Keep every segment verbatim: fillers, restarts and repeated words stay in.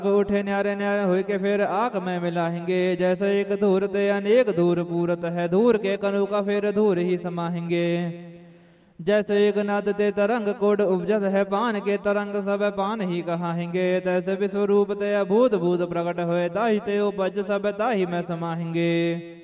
उठे न्यारे न्यारे होय के फिर आग में मिलाएंगे। जैसे एक धूर ते अनेक धूर पूरत है, धूर के कनु का फिर धूर ही समाएंगे। जैसे एक नद ते तरंग कोड उपजत है, पान के तरंग सब पान ही कहाएंगे। तैसे विश्वरूप ते अभूत भूत प्रकट होए, ताहि ते उपज सब ताहि में समाएंगे।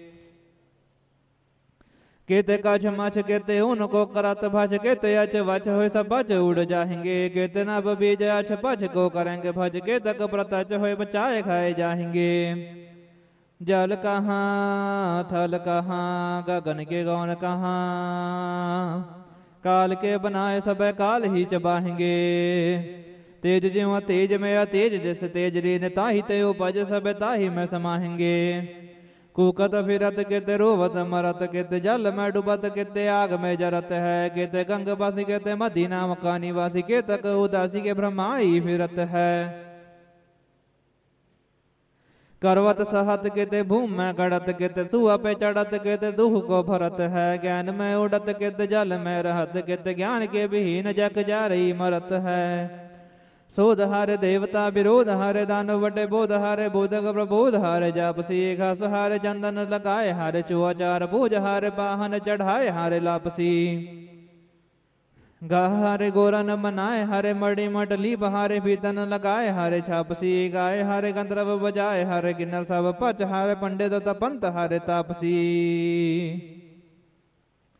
केते कछ मछ केते उनको करत भज, केते अच वच हो सब बच उड़ जाएंगे। केते नभ बीज अछ पछ को करेंगे भज, के तक प्रतच हो बचाए खाए जाएंगे। जल कहाँ थल कहाँ गगन के गौन कहाँ, काल के बनाए सब काल ही चबाएंगे। तेज ज्यों तेज में अतेज जैसे तेज रीन, ताहि ते उपज सब ताहि में समाएंगे। कुकत फिरत कित रोवत मरत, कित जल में डूबत कित आग में जरत है। कित गंग वासी कित मदी नाम का निवासी, के तक उदासी के ब्रह्माई फिरत है। करवत सहत कित भूम में गड़त, कित सुआ पे चढ़त कित दुख को भरत है। ज्ञान में उड़त कित जल में रहत, कित ज्ञान के विहीन जग जा रही मरत है। सोध हारे देवता विरोध हारे, दानव बटे बोध हारे, बोधक प्रबोध हारे। जापसी घास हारे चंदन लगाए हारे, चुआचार पूज हारे पाहन चढ़ाए हारे लापसी। गाह हारे गोरन मनाए हारे, मड़ी मटली बहारे पीतन लगाए हारे छापसी। गाय हारे गंधर्व बजाए हारे, किन्नर सब पच हारे, पंडित तपंत हारे तापसी।